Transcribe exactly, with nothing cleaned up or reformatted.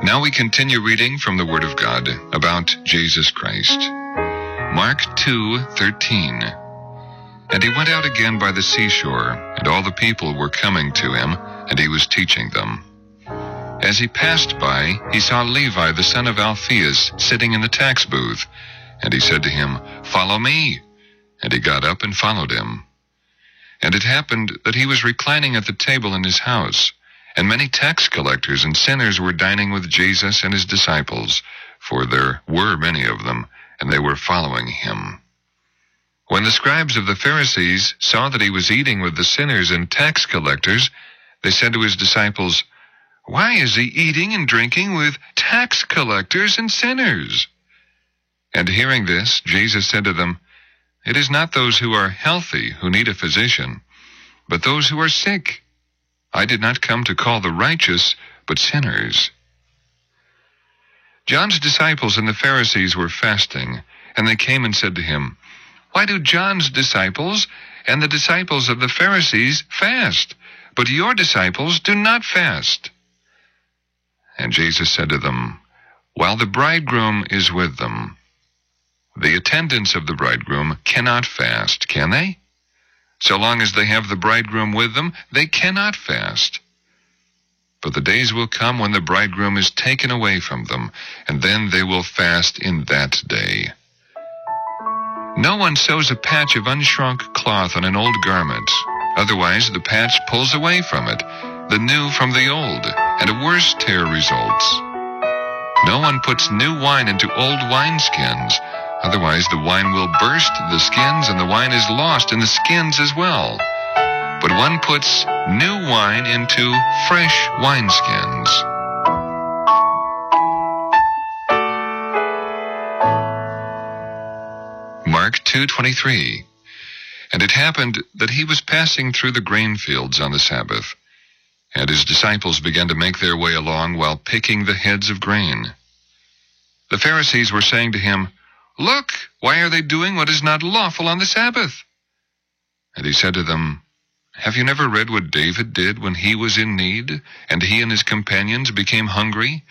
Now we continue reading from the Word of God about Jesus Christ. Mark two thirteen. And he went out again by the seashore, and all the people were coming to him, and he was teaching them. As he passed by, he saw Levi the son of Alphaeus sitting in the tax booth, and he said to him, "Follow me." And he got up and followed him. And it happened that he was reclining at the table in his house, and many tax collectors and sinners were dining with Jesus and his disciples, for there were many of them, and they were following him. When the scribes of the Pharisees saw that he was eating with the sinners and tax collectors, they said to his disciples, "Why is he eating and drinking with tax collectors and sinners?" And hearing this, Jesus said to them, "It is not those who are healthy who need a physician, but those who are sick. I did not come to call the righteous, but sinners." John's disciples and the Pharisees were fasting, and they came and said to him, "Why do John's disciples and the disciples of the Pharisees fast, but your disciples do not fast?" And Jesus said to them, "While the bridegroom is with them, the attendants of the bridegroom cannot fast, can they? So long as they have the bridegroom with them, they cannot fast. But the days will come when the bridegroom is taken away from them, and then they will fast in that day. No one sews a patch of unshrunk cloth on an old garment. Otherwise the patch pulls away from it, the new from the old, and a worse tear results. No one puts new wine into old wineskins. Otherwise the wine will burst the skins, and the wine is lost in the skins as well. But one puts new wine into fresh wineskins." Mark two twenty-three. And it happened that he was passing through the grain fields on the Sabbath, and his disciples began to make their way along while picking the heads of grain. The Pharisees were saying to him, "Look, why are they doing what is not lawful on the Sabbath?" And he said to them, "Have you never read what David did when he was in need, and he and his companions became hungry,